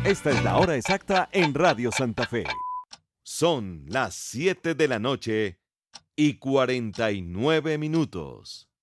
Esta es la hora exacta en Radio Santa Fe. Son las 7 de la noche y 49 minutos.